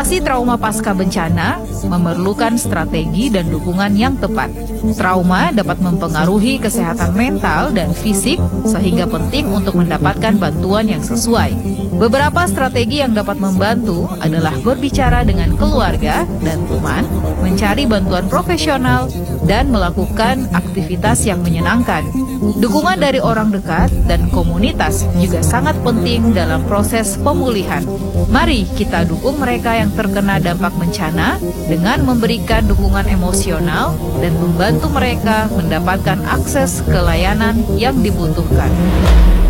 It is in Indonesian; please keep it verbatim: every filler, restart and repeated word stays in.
Mengatasi trauma pasca bencana memerlukan strategi dan dukungan yang tepat. Trauma dapat mempengaruhi kesehatan mental dan fisik, sehingga penting untuk mendapatkan bantuan yang sesuai. Beberapa strategi yang dapat membantu adalah berbicara dengan keluarga dan teman, mencari bantuan profesional, dan melakukan aktivitas yang menyenangkan. Dukungan dari orang dekat dan komunitas juga sangat penting dalam proses pemulihan. Mari kita dukung mereka yang terkena dampak bencana dengan memberikan dukungan emosional dan membantu mereka mendapatkan akses ke layanan yang dibutuhkan.